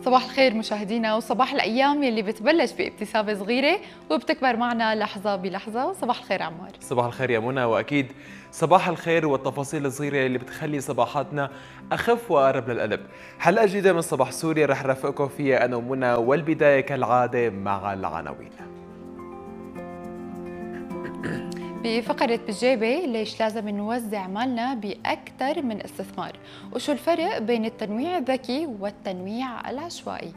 صباح الخير مشاهدينا، وصباح الأيام يلي بتبلش بابتسامة صغيرة وبتكبر معنا لحظة بلحظة. صباح الخير عمار. صباح الخير يا منى، وأكيد صباح الخير والتفاصيل الصغيرة اللي بتخلي صباحاتنا أخف وأقرب للقلب. حلقة جديدة من صباح سوريا رح نرافقكم فيها أنا ومنى، والبداية كالعادة مع العناوين. بفقرة بالجيبة، ليش لازم نوزع مالنا بأكثر من استثمار؟ وشو الفرق بين التنويع الذكي والتنويع العشوائي؟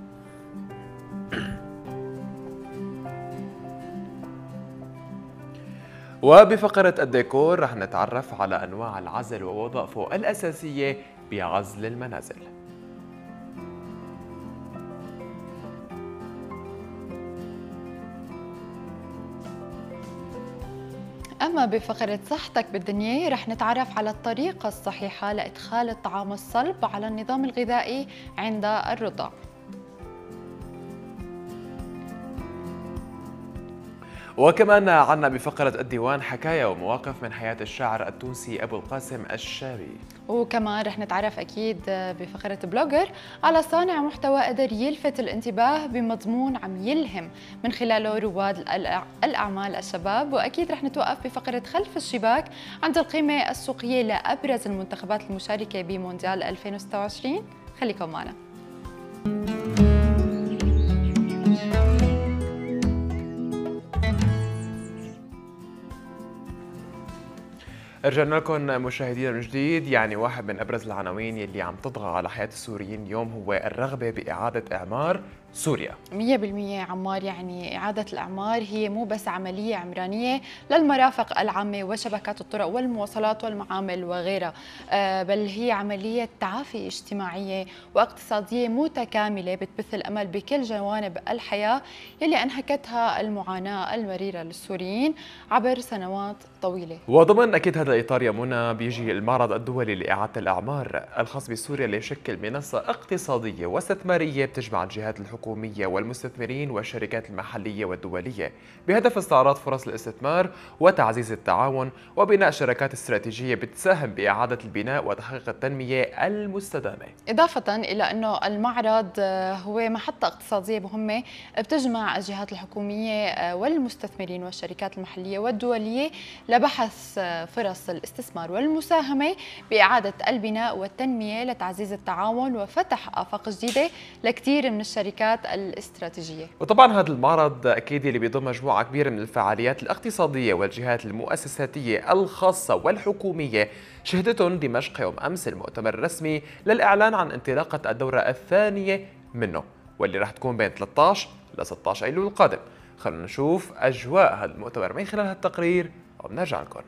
وبفقرة الديكور رح نتعرف على أنواع العزل ووظائفه الأساسية بعزل المنازل. أما بفقرة صحتك بالدنيا رح نتعرف على الطريقة الصحيحة لإدخال الطعام الصلب على النظام الغذائي عند الرضع. وكمان عنا بفقرة الديوان حكاية ومواقف من حياة الشاعر التونسي أبو القاسم الشابي. وكمان رح نتعرف أكيد بفقرة بلوجر على صانع محتوى قدر يلفت الانتباه بمضمون عم يلهم من خلاله رواد الأعمال الشباب. وأكيد رح نتوقف بفقرة خلف الشباك عند القيمة السوقية لأبرز المنتخبات المشاركة بمونديال 2026. خليكم معنا. رجعنا لكم مشاهدينا من جديد. واحد من ابرز العناوين يلي عم تطغى على حياه السوريين اليوم هو الرغبه باعاده اعمار سوريا. 100% عمار، إعادة الأعمار هي مو بس عملية عمرانية للمرافق العامة وشبكات الطرق والمواصلات والمعامل وغيرها، بل هي عملية تعافي اجتماعية واقتصادية متكاملة بتبث الأمل بكل جوانب الحياة يلي أنهكتها المعاناة المريرة للسوريين عبر سنوات طويلة. وضمن أكيد هذا الإطار يا منى بيجي المعرض الدولي لإعادة الأعمار الخاص بسوريا، اللي يشكل منصة اقتصادية واستثمارية بتجمع الجهات الحكومية والمستثمرين والشركات المحلية والدولية بهدف استعراض فرص الاستثمار وتعزيز التعاون وبناء شراكات استراتيجية بتساهم بإعادة البناء وتحقيق التنمية المستدامة. إضافة إلى أنه المعرض هو محطة اقتصادية مهمة بتجمع الجهات الحكومية والمستثمرين والشركات المحلية والدولية لبحث فرص الاستثمار والمساهمة بإعادة البناء والتنمية لتعزيز التعاون وفتح آفاق جديدة لكثير من الشركات الاستراتيجية. وطبعا هذا المعرض أكيد اللي بيضم مجموعة كبيرة من الفعاليات الاقتصادية والجهات المؤسساتية الخاصة والحكومية شهدتهم دمشق يوم أمس المؤتمر الرسمي للإعلان عن انطلاقة الدورة الثانية منه، واللي راح تكون بين 13 ل 16 أيلول القادم. خلونا نشوف أجواء هذا المؤتمر من خلال هالتقرير وبنرجع لكم.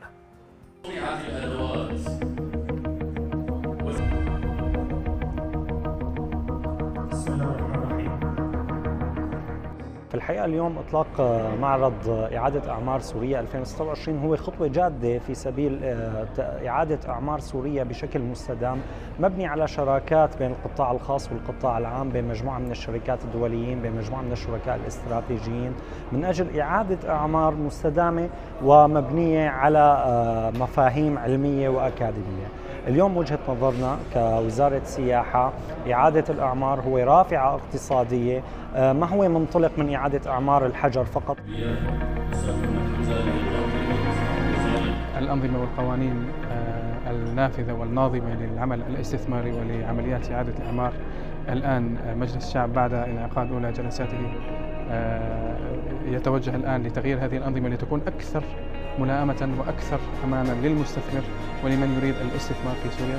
في الحقيقة اليوم إطلاق معرض إعادة أعمار سوريا 2026 هو خطوة جادة في سبيل إعادة أعمار سوريا بشكل مستدام، مبني على شراكات بين القطاع الخاص والقطاع العام، بين مجموعة من الشركات الدوليين، بين مجموعة من الشركاء الاستراتيجيين، من أجل إعادة أعمار مستدامة ومبنية على مفاهيم علمية وأكاديمية. اليوم وجهة نظرنا كوزارة سياحة إعادة الأعمار هو رافعة اقتصادية، ما هو منطلق من إعادة أعمار الحجر فقط. الأنظمة والقوانين النافذة والناظمة للعمل الاستثماري ولعمليات إعادة الأعمار، الآن مجلس الشعب بعد انعقاد أولى جلساته يتوجه الآن لتغيير هذه الأنظمة لتكون أكثر ملائمة وأكثر أمانا للمستثمر ولمن يريد الاستثمار في سوريا.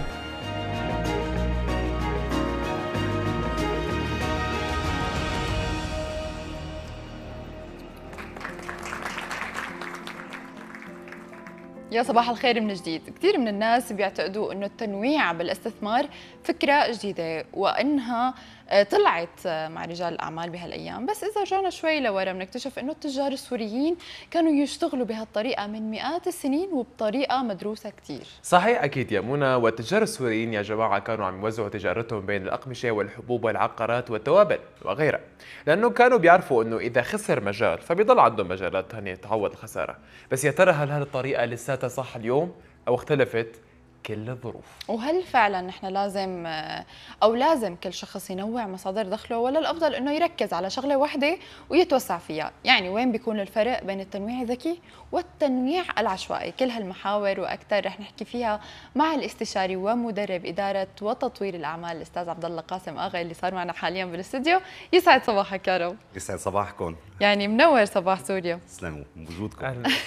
يا صباح الخير من جديد. كثير من الناس بيعتقدوا انه التنويع بالاستثمار فكرة جديدة وانها طلعت مع رجال الاعمال بهالايام، بس اذا رجعنا شوي لورا بنكتشف انه التجار السوريين كانوا يشتغلوا بهالطريقة من مئات السنين وبطريقة مدروسة كثير. صحيح اكيد يا منى، والتجار السوريين يا جماعة كانوا عم يوزعوا تجارتهم بين الأقمشة والحبوب والعقارات والتوابل وغيرها، لأنه كانوا بيعرفوا انه اذا خسر مجال فبيضل عندهم مجالات ثانية تعوض الخسارة. بس يا ترى هل هذه الطريقة لساتها صح اليوم او اختلفت كل الظروف. وهل فعلا نحن لازم او لازم كل شخص ينوع مصادر دخله، ولا الافضل انه يركز على شغله واحده ويتوسع فيها؟ يعني وين بيكون الفرق بين التنويع الذكي والتنويع العشوائي؟ كل هالمحاور واكثر رح نحكي فيها مع الاستشاري ومدرب اداره وتطوير الاعمال الاستاذ عبد الله قاسم اغا اللي صار معنا حاليا بالاستوديو. يسعد صباحك يا رب. يسعد صباحكم. يعني منور صباح سوريا. تسلموا بوجودكم.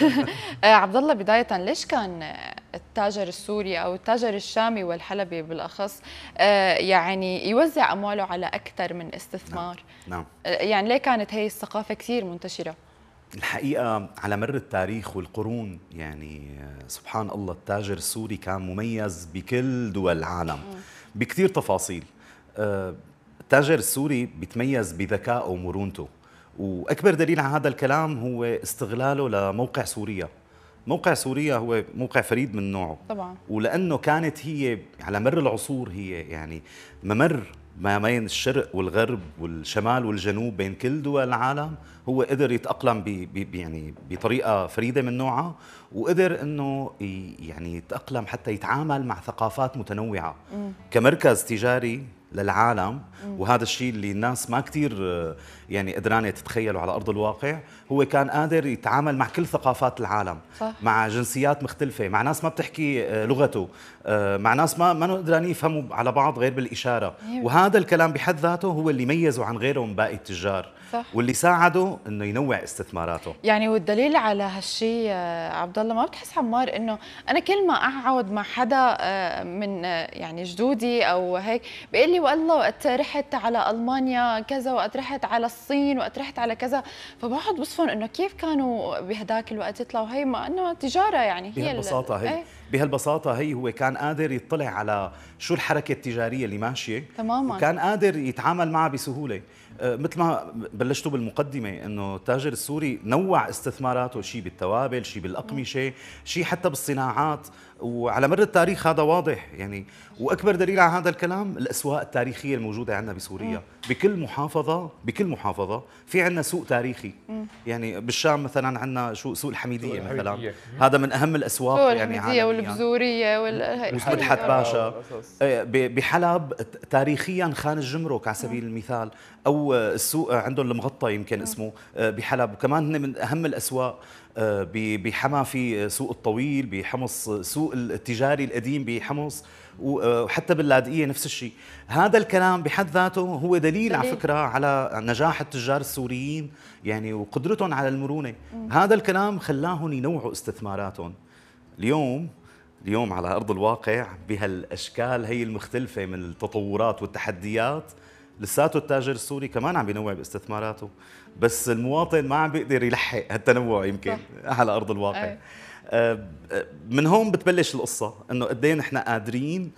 عبد الله، بدايه ليش كان التاجر السوري او التاجر الشامي والحلبي بالاخص يعني يوزع امواله على اكثر من استثمار؟ نعم. يعني ليه كانت هي الثقافه كثير منتشره؟ الحقيقه على مر التاريخ والقرون يعني سبحان الله التاجر السوري كان مميز بكل دول العالم بكثير تفاصيل. التاجر السوري بيتميز بذكائه ومرونته، واكبر دليل على هذا الكلام هو استغلاله لموقع سوريا. موقع سوريا هو موقع فريد من نوعه طبعا، ولانه كانت هي على مر العصور هي يعني ممر ما بين الشرق والغرب والشمال والجنوب بين كل دول العالم، هو قدر يتأقلم يعني بطريقة فريدة من نوعها، وقدر انه يعني يتأقلم حتى يتعامل مع ثقافات متنوعة كمركز تجاري للعالم. وهذا الشيء اللي الناس ما كثير يعني قدرانه تتخيله على ارض الواقع. هو كان قادر يتعامل مع كل ثقافات العالم، صح. مع جنسيات مختلفه، مع ناس ما بتحكي لغته، مع ناس ما قدرانين يفهموا على بعض غير بالاشاره. وهذا الكلام بحد ذاته هو اللي ميزه عن غيره من باقي التجار، صح. واللي ساعده انه ينوع استثماراته. يعني والدليل على هالشيء عبد الله، ما بتحس عمار انه انا كل ما اقعد مع حدا من يعني جدودي او هيك بيقول لي والله وقت رحت على المانيا كذا، وقت رحت على الصين، وقت رحت على كذا، فبقعد بصفن انه كيف كانوا بهداك الوقت يطلعوا هي، ما انه تجاره يعني هي بهالبساطه هي بهالبساطه هي هو كان قادر يطلع على شو الحركه التجاريه اللي ماشيه تماما، وكان قادر يتعامل معها بسهوله. مثل ما بلشتوا بالمقدمه انه التاجر السوري نوع استثماراته، شيء بالتوابل، شيء بالاقمشه، شيء حتى بالصناعات، وعلى مر التاريخ هذا واضح يعني. واكبر دليل على هذا الكلام الاسواق التاريخيه الموجوده عندنا بسوريا. بكل محافظه في عندنا سوق تاريخي. يعني بالشام مثلا عندنا سوق الحميديه مثلا، هذا من اهم الاسواق يعني عالميا، والبزوريه ومدحت باشا. بحلب تاريخيا خان الجمرك على سبيل المثال، او السوق عندهم المغطى يمكن اسمه بحلب، وكمان هن من اهم الاسواق. بحما في سوق الطويل، بحمص سوق التجاري القديم بحمص، وحتى باللاذقيه نفس الشيء. هذا الكلام بحد ذاته هو دليل على فكره على نجاح التجار السوريين يعني وقدرتهم على المرونه. هذا الكلام خلاهم ينوعوا استثماراتهم. اليوم على ارض الواقع بهالاشكال هي المختلفه من التطورات والتحديات، لساته التاجر السوري كمان عم بينوع باستثماراته، بس المواطن ما عم بيقدر يلحق هالتنوع يمكن على ارض الواقع. من هون بتبلش القصه، انه قد ايه نحن قادرين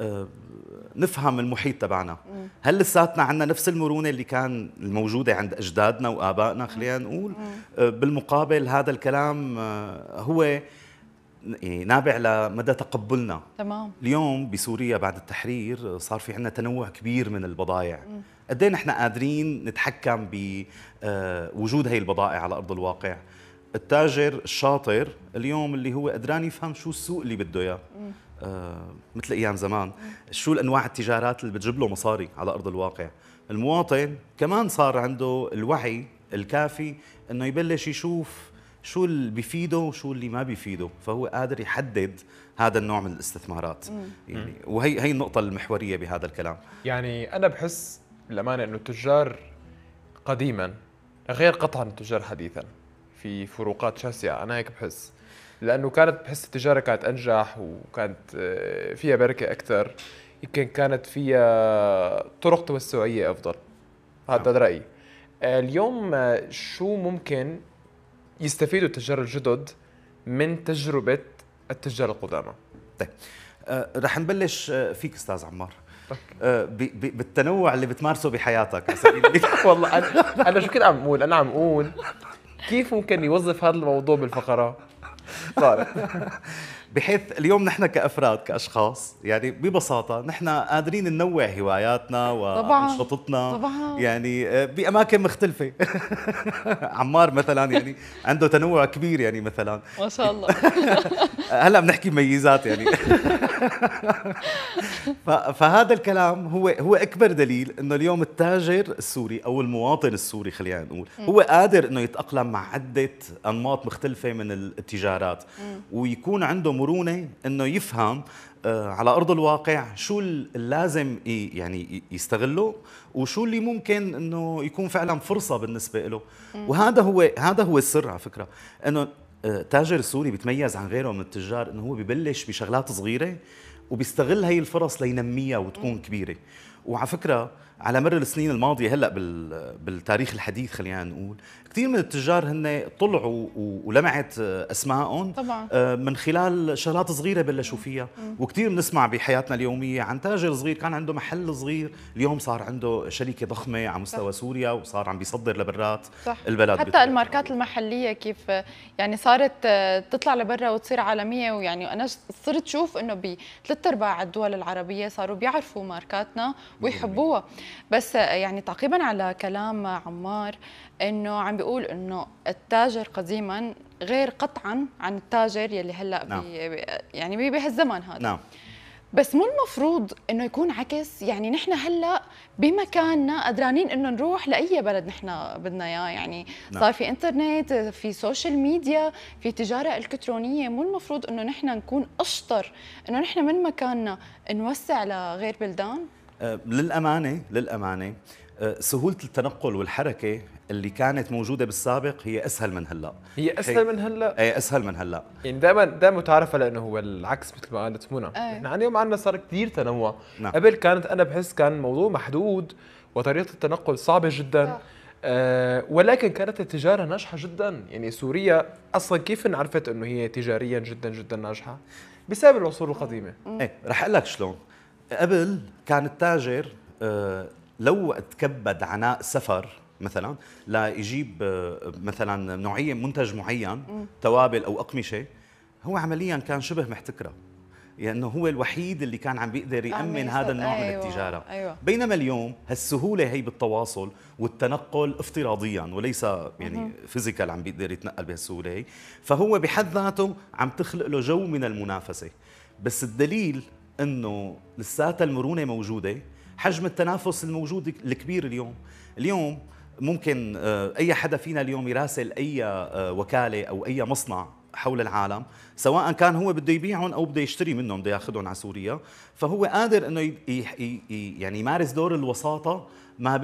نفهم المحيط تبعنا. هل لساتنا عندنا نفس المرونه اللي كان الموجوده عند اجدادنا وابائنا؟ خلينا نقول بالمقابل هذا الكلام هو نابع لمدى تقبلنا. تمام. اليوم بسوريا بعد التحرير صار في عندنا تنوع كبير من البضائع. قد ايه نحن قادرين نتحكم بوجود هي البضائع على ارض الواقع. التاجر الشاطر اليوم اللي هو قدران يفهم شو السوق اللي بده اياه، مثل ايام زمان، شو الانواع التجارات اللي بتجيب له مصاري على ارض الواقع. المواطن كمان صار عنده الوعي الكافي انه يبلش يشوف شو اللي بيفيده وشو اللي ما بيفيده، فهو قادر يحدد هذا النوع من الاستثمارات. يعني وهي النقطة المحورية بهذا الكلام. يعني أنا بحس بالأمانة إنه التجار قديما غير قطعا التجار حديثا، في فروقات شاسعة. أنا هيك بحس، لأنه بحس التجارة كانت أنجح وكانت فيها بركة أكثر، يمكن كانت فيها طرق توسعية أفضل. هذا رأيي. اليوم شو ممكن يستفيدوا التجار الجدد من تجربة التجار القدامى؟ طيب رح نبلش فيك أستاذ عمار. بالتنوع اللي بتمارسه بحياتك على سبيل المثال. والله أنا شو كنت عم أقول؟ أنا عم أقول كيف ممكن يوظف هذا الموضوع بالفقرة؟ بحيث اليوم نحن كأفراد كأشخاص يعني ببساطة نحن قادرين ننوع هواياتنا وأنشطتنا طبعاً. يعني بأماكن مختلفة. عمار مثلا يعني عنده تنوع كبير يعني مثلا ما شاء الله. هلا بنحكي ميزات يعني. فهذا الكلام هو اكبر دليل انه اليوم التاجر السوري او المواطن السوري خلينا نقول هو قادر انه يتاقلم مع عده انماط مختلفه من التجارات ويكون عنده مرونه انه يفهم على ارض الواقع شو اللازم يعني يستغله وشو اللي ممكن انه يكون فعلا فرصه بالنسبه له. هذا هو السر على فكره، انه التاجر السوري بيتميز عن غيره من التجار انه هو ببلش بشغلات صغيره وبيستغل هي الفرص لينميها وتكون كبيره. وعلى فكره على مر السنين الماضيه هلا بالتاريخ الحديث خلينا نقول كثير من التجار هن طلعوا ولمعت اسمائهم طبعا من خلال شغلات صغيره بلشوا فيها. وكثير بنسمع بحياتنا اليوميه عن تاجر صغير كان عنده محل صغير اليوم صار عنده شركه ضخمه على مستوى سوريا وصار عم بيصدر لبرات صح. البلد. حتى الماركات المحليه كيف يعني صارت تطلع لبرا وتصير عالميه، ويعني انا صرت شوف انه بثلاث ارباع الدول العربيه صاروا بيعرفوا ماركاتنا ويحبوها. بس يعني تعقيبا على كلام عمار انه عم بيقول انه التاجر قديما غير قطعا عن التاجر يلي هلا نعم. يعني بهالزمن هذا. نعم. بس مو المفروض انه يكون عكس؟ يعني نحن هلا بمكاننا قدرانين انه نروح لاي بلد نحن بدنا اياه، يعني نعم. صار في انترنت، في سوشيال ميديا، في تجاره الكترونيه. مو المفروض انه نحن نكون اشطر انه نحن من مكاننا نوسع لغير بلدان؟ للأمانة سهولة التنقل والحركة اللي كانت موجودة بالسابق هي أسهل من هلا. هي أسهل من هلا؟ أي أسهل من هلا. يعني دائما متعارفة لأنه هو العكس مثل ما قالت منى. نحن اليوم عندنا صار كثير تنوع. نعم. قبل كانت أنا بحس كان الموضوع محدود وطريقة التنقل صعبة جدا. ولكن كانت التجارة ناجحة جدا. يعني سوريا أصلا كيف عرفت أنه هي تجاريا جدا جدا ناجحة؟ بسبب العصور القديمة. ايه رح اقول لك شلون. قبل كان التاجر لو تكبد عناء سفر مثلا لا يجيب مثلا نوعيه منتج معين توابل او اقمشه، هو عمليا كان شبه محتكره، لانه يعني هو الوحيد اللي كان عم بيقدر يامن هذا النوع من التجاره. بينما اليوم هالسهوله هي بالتواصل والتنقل افتراضيا وليس يعني فيزيكال عم بيقدر يتنقل بهالسهوله هي، فهو بحد ذاته عم تخلق له جو من المنافسه. بس الدليل انه لساتها المرونه موجوده، حجم التنافس الموجود الكبير اليوم ممكن اي حدا فينا اليوم يراسل اي وكاله او اي مصنع حول العالم، سواء كان هو بده يبيعهم او بده يشتري منهم بده ياخذهم على سوريا، فهو قادر انه يعني يمارس دور الوساطه ما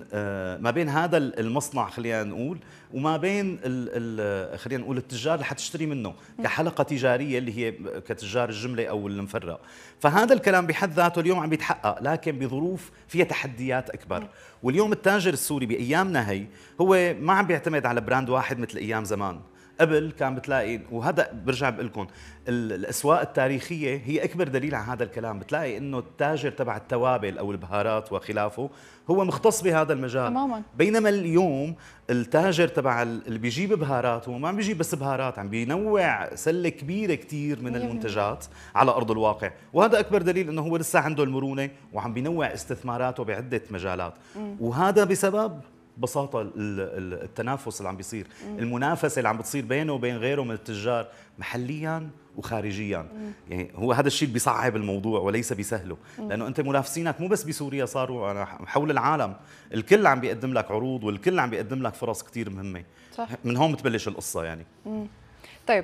بين هذا المصنع خلينا نقول وما بين خلينا نقول التجار اللي حتشتري منه كحلقه تجاريه اللي هي كتجار الجمله او المفرق. فهذا الكلام بحد ذاته اليوم عم بيتحقق، لكن بظروف فيها تحديات اكبر. واليوم التاجر السوري بايامنا هي هو ما عم بيعتمد على براند واحد مثل ايام زمان. قبل كان بتلاقي، وهذا برجع بقول لكم الاسواق التاريخيه هي اكبر دليل على هذا الكلام، بتلاقي انه التاجر تبع التوابل او البهارات وخلافه هو مختص بهذا المجال تماما. بينما اليوم التاجر تبع اللي بيجيب بهارات هو ما عم بيجيب بس بهارات، عم بينوع سله كبيره كثير من المنتجات على ارض الواقع، وهذا اكبر دليل انه هو لسه عنده المرونه وعم بينوع استثماراته بعده مجالات. وهذا بسبب ببساطة التنافس اللي عم بيصير، المنافسة اللي عم بتصير بينه وبين غيره من التجار محليا وخارجيا. يعني هو هذا الشيء اللي بيصعب الموضوع وليس بيسهله، لأنه أنت منافسينك مو بس بسوريا، صاروا حول العالم، الكل عم بيقدم لك عروض والكل عم بيقدم لك فرص كتير مهمة. صح. من هون بتبلش القصة يعني. طيب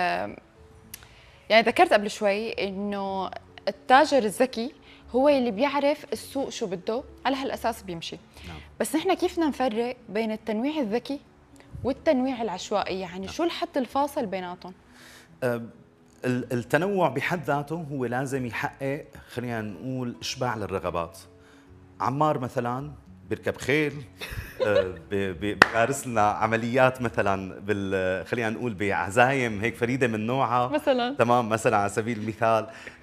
يعني ذكرت قبل شوي إنه التاجر الذكي هو اللي بيعرف السوق شو بده، على هالاساس بيمشي. نعم. بس نحن كيف بدنا نفرق بين التنويع الذكي والتنويع العشوائي؟ يعني نعم. شو الحد الفاصل بيناتهم؟ التنوع بحد ذاته هو لازم يحقق خلينا نقول اشباع للرغبات. عمار مثلا بيركب خيل، بيمارس لنا عمليات مثلا خلينا نقول بعزايم هيك فريده من نوعها مثلا تمام، مثلا على سبيل المثال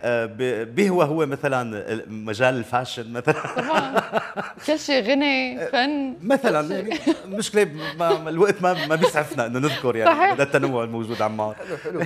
بيهوى هو مثلا مجال الفاشن مثلا طبعا كل شيء غني فن مثلا. يعني مشكله الوقت ما بيسعفنا انه نذكر يعني صحيح. هذا التنوع الموجود عمار. حلو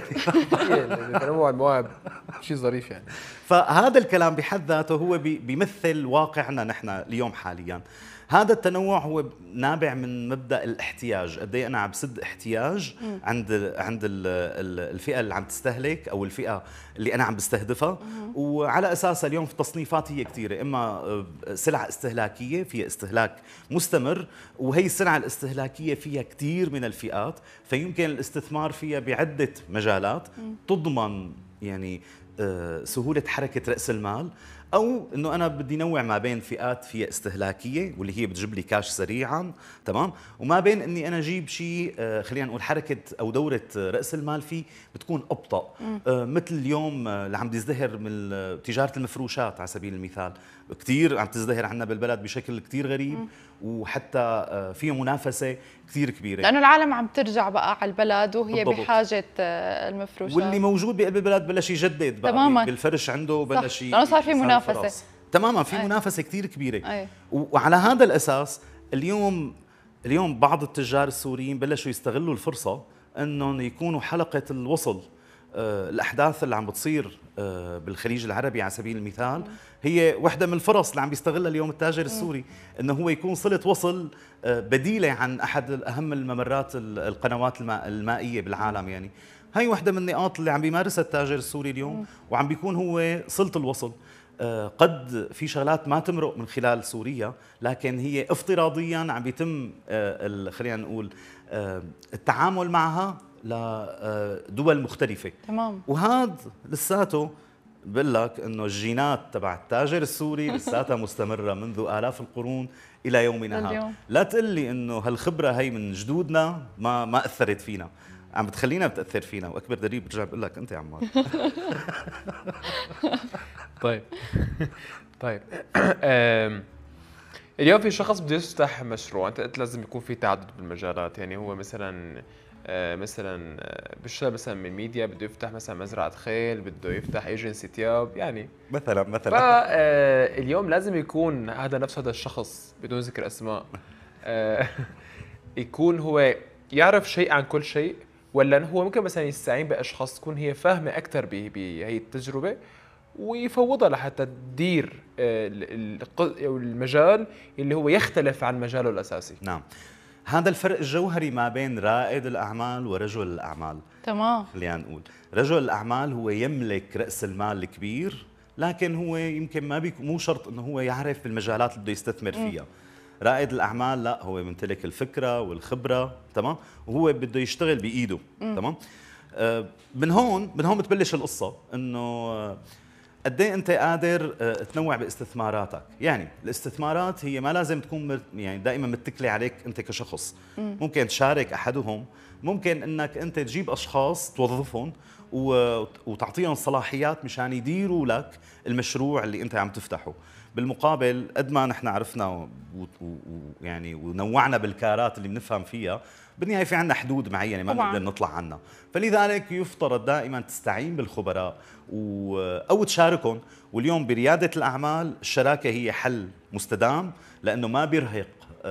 تنوع المواهب شيء ظريف يعني. فهذا الكلام بحد ذاته هو بيمثل واقعنا نحن اليوم حاليا. هذا التنوع هو نابع من مبدا الاحتياج، قد ايه انا عم بسد احتياج عند الفئه اللي عم تستهلك او الفئه اللي انا عم بستهدفها، وعلى اساسها اليوم في تصنيفات هي كثيره، اما سلع استهلاكيه فيها استهلاك مستمر، وهي السلع الاستهلاكيه فيها كثير من الفئات، فيمكن الاستثمار فيها بعده مجالات تضمن يعني سهوله حركه راس المال، او انه انا بدي نوع ما بين فئات فيها استهلاكيه واللي هي بتجيب لي كاش سريعا تمام، وما بين اني انا اجيب شيء خلينا نقول حركه او دوره راس المال فيه بتكون ابطا. مثل اليوم اللي عم يزدهر من تجاره المفروشات على سبيل المثال، كثير عم تزدهر عندنا بالبلد بشكل كثير غريب، وحتى فيه منافسه كثير كبيره، لانه العالم عم ترجع بقى على البلد وهي بالضبط. بحاجه المفروشات، واللي موجود بقلب البلد بلش يجدد بقى تماماً. بالفرش عنده بلش لانه صار في منافسه تماما، في منافسه كثير كبيره. أي. وعلى هذا الاساس اليوم بعض التجار السوريين بلشوا يستغلوا الفرصه انهم يكونوا حلقه الوصل. الاحداث اللي عم بتصير بالخليج العربي على سبيل المثال هي واحدة من الفرص اللي عم بيستغلها اليوم التاجر السوري، انه هو يكون صلة وصل بديلة عن احد اهم الممرات القنوات المائية بالعالم. يعني هاي واحدة من النقاط اللي عم بيمارسها التاجر السوري اليوم، وعم بيكون هو صلة الوصل. قد في شغلات ما تمرق من خلال سوريا، لكن هي افتراضيا عم بيتم خلينا نقول التعامل معها لدول مختلفة. تمام. وهذا لساته بقول لك انه الجينات تبع التاجر السوري لساتها مستمره منذ آلاف القرون الى يومنا هذا. لا تقل لي انه هالخبره هي من جدودنا ما اثرت فينا، عم بتخلينا بتاثر فينا، واكبر دليل برجع بقول لك انت يا عمار. طيب اليوم في شخص بده يفتح مشروع، انت قلت لازم يكون في تعدد بالمجالات، يعني هو مثلا بيشتغل مثلا من ميديا، بده يفتح مثلا مزرعه خيل، بده يفتح ايجنسي تياب يعني مثلا فاليوم لازم يكون هذا الشخص بدون ذكر اسماء يكون هو يعرف شيء عن كل شيء، ولا هو ممكن مثلا يستعين باشخاص تكون هي فاهمه اكثر بهي التجربه ويفوضها لحتى تدير المجال اللي هو يختلف عن مجاله الاساسي. نعم، هذا الفرق الجوهري ما بين رائد الأعمال ورجل الأعمال. تمام. خلينا نقول رجل الأعمال هو يملك رأس المال الكبير، لكن هو يمكن مو شرط أنه هو يعرف بالمجالات اللي بده يستثمر فيها. رائد الأعمال لا، هو يمتلك الفكرة والخبرة تمام، وهو بده يشتغل بإيده تمام. من هون بتبلش القصة، إنه قد ايه انت قادر تنوع باستثماراتك. يعني الاستثمارات هي ما لازم تكون يعني دائما متكله عليك انت كشخص، ممكن تشارك احدهم، ممكن انك انت تجيب اشخاص توظفهم وتعطيهم صلاحيات مشان يديروا لك المشروع اللي انت عم تفتحه. بالمقابل قد ما نحن عرفنا ويعني ونوعنا بالكارات اللي بنفهم فيها، بالنهايه في عندنا حدود معينه ما بنقدر نطلع عنها، فلذلك يفترض دائما تستعين بالخبراء او تشاركهم. واليوم برياده الاعمال الشراكه هي حل مستدام، لانه ما بيرهق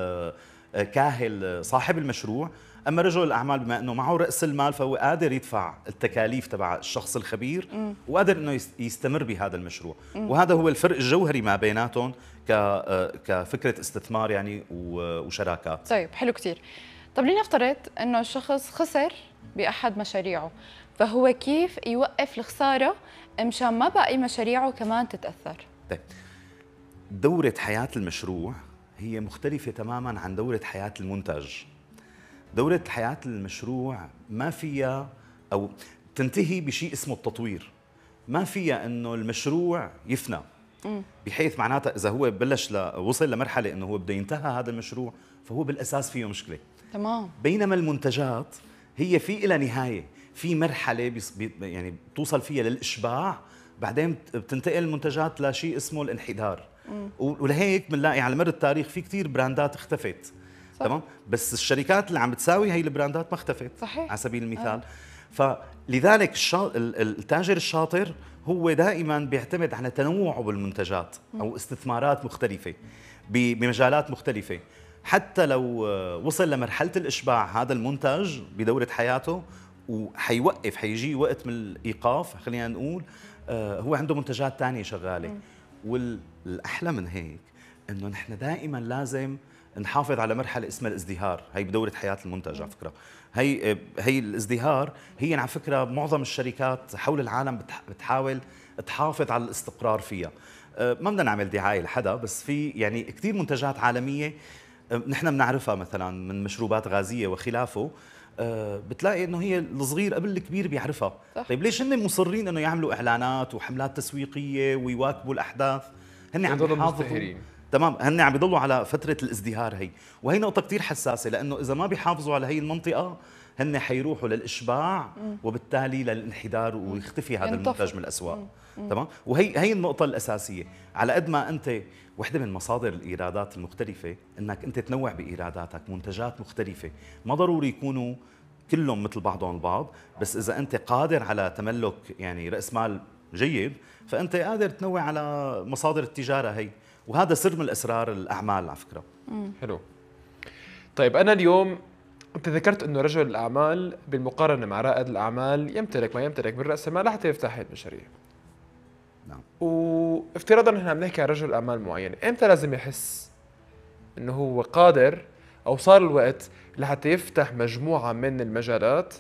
كاهل صاحب المشروع. اما رجل الاعمال بما انه معه راس المال فهو قادر يدفع التكاليف تبع الشخص الخبير وقادر انه يستمر بهذا المشروع. وهذا هو الفرق الجوهري ما بيناتهم كفكره استثمار يعني وشراكات. طيب حلو كثير. طب لنفترض انه الشخص خسر باحد مشاريعه، فهو كيف يوقف الخساره مشان ما باقي مشاريعه كمان تتاثر؟ طيب، دوره حياه المشروع هي مختلفه تماما عن دوره حياه المنتج. دورة حياة المشروع ما فيها أو تنتهي بشيء اسمه التطوير، ما فيها إنه المشروع يفنى، بحيث معناتها إذا هو وصل لمرحلة إنه هو بده ينتهى هذا المشروع فهو بالأساس فيه مشكلة. تمام. بينما المنتجات هي في إلى نهاية، في مرحلة يعني بتوصل فيها للإشباع، بعدين بتنتقل المنتجات لشيء اسمه الانحدار. ولهيك بنلاقي على مر التاريخ في كثير براندات اختفت. صح. تمام، بس الشركات اللي عم بتساوي هي البراندات ما اختفت. صحيح. على سبيل المثال فلذلك التاجر الشاطر هو دائما بيعتمد على تنوعه بالمنتجات او استثمارات مختلفه بمجالات مختلفه، حتى لو وصل لمرحله الاشباع هذا المنتج بدوره حياته وحيوقف، حيجي وقت من الايقاف، خلينا نقول هو عنده منتجات ثانيه شغاله. والاحلى من هيك انه نحن دائما لازم نحافظ على مرحله اسمها الازدهار، هي بدوره حياه المنتج. على فكره هي الازدهار هي على فكره معظم الشركات حول العالم بتحاول تحافظ على الاستقرار فيها. ما بدنا نعمل دعايه لحدا، بس في يعني كثير منتجات عالميه نحن بنعرفها مثلا من مشروبات غازيه وخلافه، بتلاقي انه هي الصغير قبل الكبير بيعرفها. صح. طيب ليش هن مصرين انه يعملوا اعلانات وحملات تسويقيه ويواكبوا الاحداث؟ هن عم بيحافظوا. تمام، هن عم بيضلوا على فتره الازدهار هي، وهي نقطه كثير حساسه، لانه اذا ما بيحافظوا على هي المنطقه هن حيروحوا للاشباع وبالتالي للانحدار ويختفي هذا المنتج من الاسواق. تمام، وهي النقطه الاساسيه. على قد ما انت وحده من مصادر الايرادات المختلفه انك انت تنوع بايراداتك، منتجات مختلفه ما ضروري يكونوا كلهم مثل بعضهم البعض، بس اذا انت قادر على تملك يعني راس مال جيد فانت قادر تنوع على مصادر التجاره هي، وهذا سر من اسرار الاعمال على فكره. حلو. طيب انا اليوم انت ذكرت انه رجل الاعمال بالمقارنه مع رائد الاعمال يمتلك ما يمتلك من راس المال لحتى يفتح هذه المشاريع. نعم. وافتراضا نحن عم نحكي عن رجل اعمال معين، امتى لازم يحس انه هو قادر او صار الوقت لحتى يفتح مجموعه من المجالات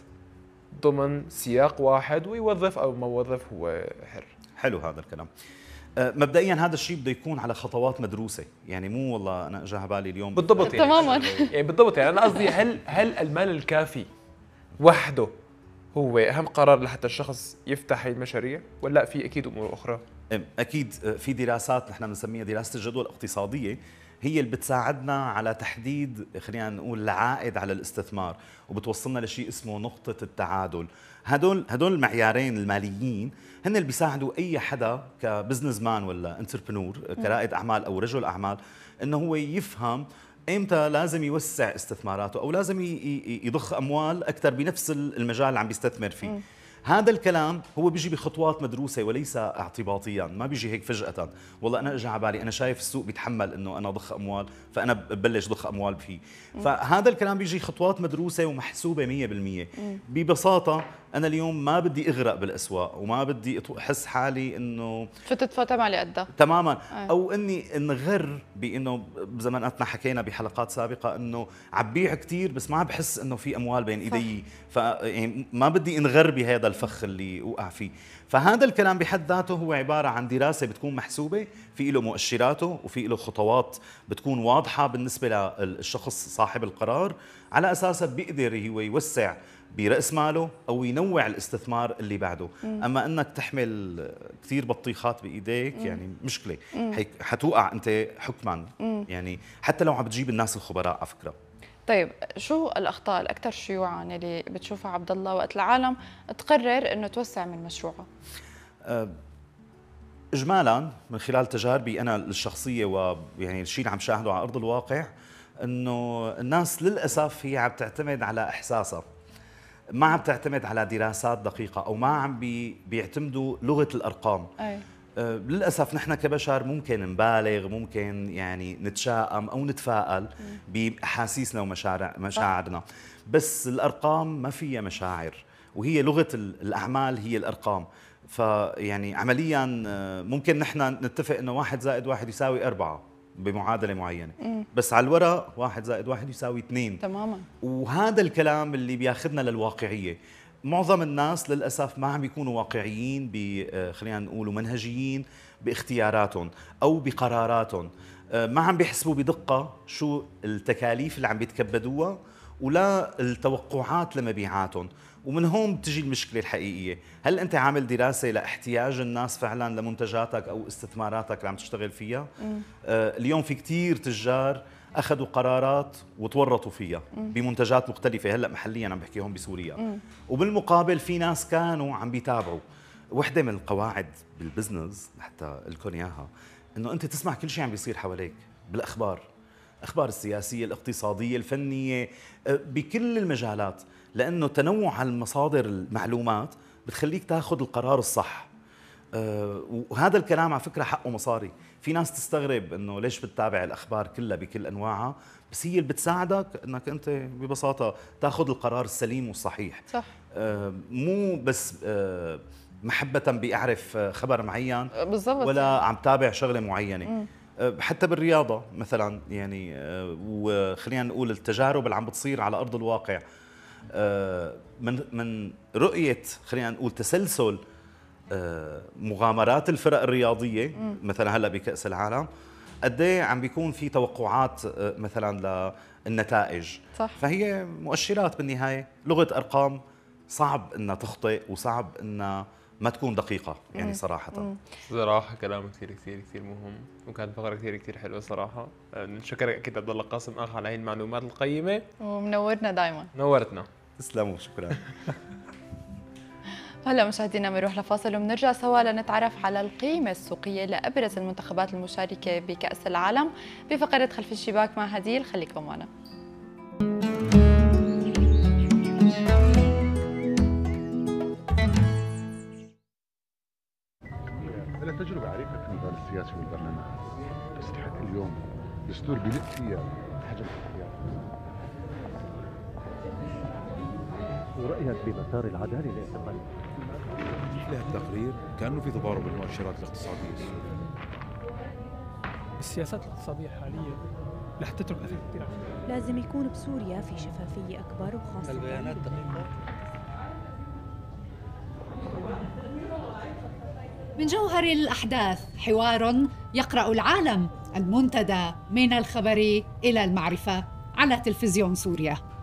ضمن سياق واحد ويوظف او ما وظف هو حر؟ حلو هذا الكلام. مبدئيا هذا الشيء بده يكون على خطوات مدروسه، يعني مو والله انا اجى على بالي اليوم بالضبط يعني تماما. يعني بالضبط يعني انا قصدي هل المال الكافي وحده هو اهم قرار لحتى الشخص يفتح هي المشاريع، ولا في اكيد امور اخرى؟ اكيد في دراسات نحن بنسميها دراسه الجدوى الاقتصاديه، هي اللي بتساعدنا على تحديد خلينا نقول العائد على الاستثمار، وبتوصلنا لشيء اسمه نقطه التعادل. هدول المعيارين الماليين هن اللي بيساعدوا اي حدا كبزنس مان ولا انتربرنور، كرائد اعمال او رجل اعمال، انه هو يفهم امتى لازم يوسع استثماراته او لازم يضخ اموال اكثر بنفس المجال اللي عم بيستثمر فيه. هذا الكلام هو بيجي بخطوات مدروسه وليس اعتباطيا، ما بيجي هيك فجأة، والله انا اجى على بالي انا شايف السوق بيتحمل انه انا اضخ اموال فانا ببلش ضخ اموال فيه. فهذا الكلام بيجي خطوات مدروسه ومحسوبه 100%. ببساطه انا اليوم ما بدي اغرق بالاسواق وما بدي احس حالي انه فتت فوتة ما لي قدها تماما، او اني انغر بانه زماناتنا حكينا بحلقات سابقه انه عم بيع كثير بس ما عم بحس انه في اموال بين ايدي، يعني ما بدي انغر بهذا الفخ اللي اوقع فيه. فهذا الكلام بحد ذاته هو عباره عن دراسه بتكون محسوبه، في له مؤشراته وفي له خطوات بتكون واضحه بالنسبه للشخص صاحب القرار، على اساسها بيقدر هو يوسع برأس ماله أو ينوع الاستثمار اللي بعده. أما أنك تحمل كثير بطيخات بإيديك يعني مشكلة، حتوقع أنت حكما، يعني حتى لو عم بتجيب الناس الخبراء على فكرة. طيب شو الأخطاء الأكثر شيوعاً اللي بتشوفها عبد الله وقت العالم تقرر إنه توسع من مشروعها؟ إجمالاً من خلال تجاربي أنا الشخصية ويعني الشيء اللي عم شاهده على أرض الواقع، إنه الناس للأسف هي عم تعتمد على إحساسها، ما عم تعتمد على دراسات دقيقة أو ما عم بيعتمدوا لغة الأرقام. أي. للأسف نحن كبشر ممكن نبالغ، ممكن يعني نتشائم أو نتفائل بأحاسيسنا ومشاعرنا، بس الأرقام ما فيها مشاعر، وهي لغة الأعمال هي الأرقام. فيعني عمليا ممكن نحن نتفق إنه 1 زائد 1 يساوي 4 بمعادلة معينة، بس على الورق 1 زائد 1 يساوي 2 تماما. وهذا الكلام اللي بياخذنا للواقعية. معظم الناس للأسف ما عم بيكونوا واقعيين خلينا نقول منهجيين باختياراتهم أو بقراراتهم، ما عم بيحسبوا بدقة شو التكاليف اللي عم بيتكبدوها ولا التوقعات لمبيعاتهم، ومن هون بتجي المشكلة الحقيقية. هل أنت عامل دراسة لاحتياج الناس فعلا لمنتجاتك أو استثماراتك اللي عم تشتغل فيها؟ اليوم في كتير تجار أخذوا قرارات وتورطوا فيها بمنتجات مختلفة، هلأ محليا عم بحكي هون بسوريا، وبالمقابل في ناس كانوا عم بيتابعوا. وحدة من القواعد بالبزنس حتى لكم إياها، انه انت تسمع كل شيء عم بيصير حواليك بالاخبار، الاخبار السياسيه، الاقتصاديه، الفنيه، بكل المجالات، لانه تنوع المصادر المعلومات بتخليك تاخذ القرار الصح. وهذا الكلام على فكره حقه مصاري. في ناس تستغرب انه ليش بتتابع الاخبار كلها بكل انواعها، بس هي اللي بتساعدك انك انت ببساطه تاخذ القرار السليم والصحيح. صح. مو بس محبه باعرف خبر معين بالضبط، ولا عم تابع شغله معينه. حتى بالرياضه مثلا، يعني وخلينا نقول التجارب اللي عم بتصير على ارض الواقع، من رؤيه خلينا نقول تسلسل مغامرات الفرق الرياضيه مثلا هلا بكأس العالم، قد ايه عم بيكون في توقعات مثلا للنتائج. صح. فهي مؤشرات بالنهايه، لغه ارقام صعب انها تخطئ وصعب انها ما تكون دقيقه يعني صراحه. صراحه كلام كثير كثير كثير مهم، وكانت فقره كثير كثير حلوه صراحه. نشكرك اكيد عبد الله قاسم اخ على هي المعلومات القيمه، ومنورنا دائما. نورتنا. تسلموا، شكرا. هلا مشاهدينا بنروح لفاصل وبنرجع سوا لنتعرف على القيمة السوقية لأبرز المنتخبات المشاركة بكأس العالم بفقرة خلف الشباك مع هديل. خليكم معنا. أنا تجربة عريقة في المجال السياسي والبرلمان، تستحق اليوم دستور بيلق فيها حجم الاختيار. ورأيك بمسار العدالة لاعتقالها؟ مثل التقرير كأنه في تضارب بالمؤشرات الاقتصادية السورية. السياسات الاقتصادية الحالية رح تترك أثر كثير. لازم يكون بسوريا في شفافية أكبر، وخاصة البيانات دقيقة. من جوهر الأحداث حوار يقرأ العالم، المنتدى من الخبر إلى المعرفة على تلفزيون سوريا.